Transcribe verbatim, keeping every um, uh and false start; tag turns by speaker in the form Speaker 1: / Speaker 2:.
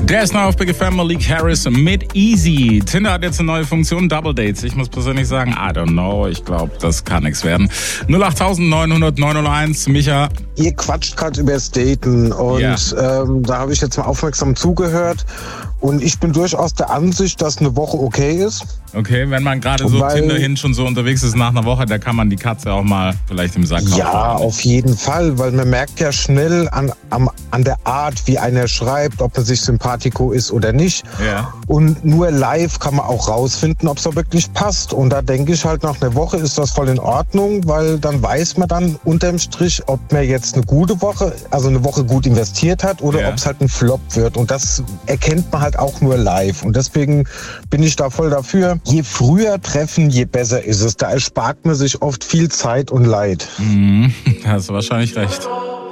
Speaker 1: Der ist noch auf Big F M, Malik Harris mit Easy. Tinder hat jetzt eine neue Funktion, Double Dates. Ich muss persönlich sagen, I don't know, ich glaube, das kann nichts werden. null acht neun null null neun null eins, Micha.
Speaker 2: Ihr quatscht gerade über das Daten und
Speaker 1: Ja.
Speaker 2: ähm, da habe ich jetzt mal aufmerksam zugehört und ich bin durchaus der Ansicht, dass eine Woche okay ist.
Speaker 1: Okay, wenn man gerade so
Speaker 2: Weil-
Speaker 1: Tinder hin schon so unterwegs ist nach einer Woche, da kann man die Katze auch mal vielleicht im Sack
Speaker 2: Ja,
Speaker 1: kaufen.
Speaker 2: auf jeden Fall, weil man merkt ja schnell an, am, an der Art, wie einer schreibt, ob man sich Sympathico ist oder nicht.
Speaker 1: Ja.
Speaker 2: Und nur live kann man auch rausfinden, ob es auch wirklich passt. Und da denke ich halt, nach einer Woche ist das voll in Ordnung, weil dann weiß man dann unterm Strich, ob man jetzt eine gute Woche, also eine Woche gut investiert hat oder
Speaker 1: Ja.
Speaker 2: ob es halt ein Flop wird. Und das erkennt man halt auch nur live. Und deswegen bin ich da voll dafür. Je früher treffen, je besser ist es. Da erspart man sich oft viel Zeit und Leid.
Speaker 1: Mhm, da hast du wahrscheinlich recht.